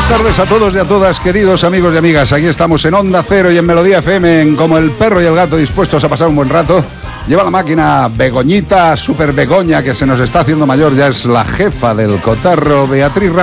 Buenas tardes a todos y a todas, queridos amigos y amigas. Aquí estamos en Onda Cero y en Melodía FM, en Como el Perro y el Gato, dispuestos a pasar un buen rato. Lleva la máquina Begoñita, Super Begoña, que se nos está haciendo mayor, ya es la jefa del cotarro, Beatriz Ramos.